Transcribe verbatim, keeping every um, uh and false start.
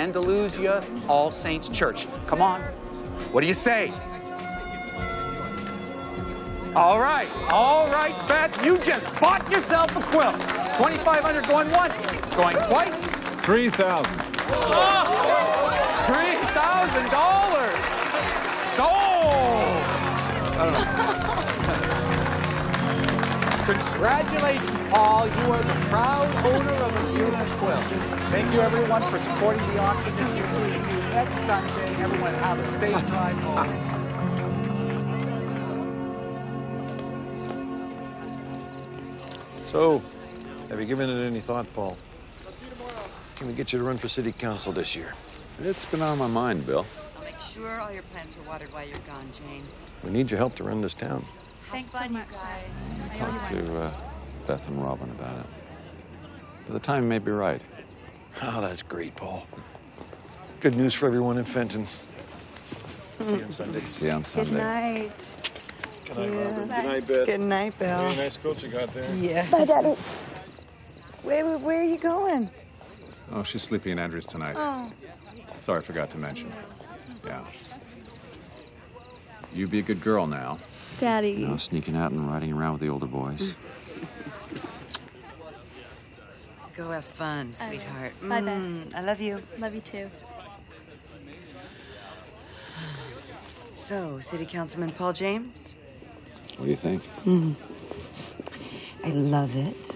Andalusia All Saints Church. Come on. What do you say? All right, all right, Beth, you just bought yourself a quilt. twenty-five hundred going once, going twice. three thousand. Oh, three thousand dollars. Sold. I don't know. Congratulations, Paul. You are the proud owner of a beautiful quilt. Thank you, everyone, for supporting the auction. So sweet. Next Sunday, everyone have a safe drive home. So, have you given it any thought, Paul? Can we get you to run for city council this year? It's been on my mind, Bill. I'll make sure all your plants are watered while you're gone, Jane. We need your help to run this town. Thanks Have so fun, much, you guys. I Talk always to uh, Beth and Robin about it. But the time may be right. Oh, that's great, Paul. Good news for everyone in Fenton. See you on Sunday. See you on Sunday. Good night. Good night, Yeah. Robin. Good night, Beth. Good night, Bill. Very nice quilt you got there. Yeah. Bye, Daddy. Wait, wait, where are you going? Oh, she's sleeping in Andrews tonight. Oh. Sorry, I forgot to mention. Yeah. You be a good girl now. Daddy. You know, sneaking out and riding around with the older boys. Go have fun, sweetheart. Bye, Beth. Mm, I love you. Love you too. So, City Councilman Paul James? What do you think? I love it.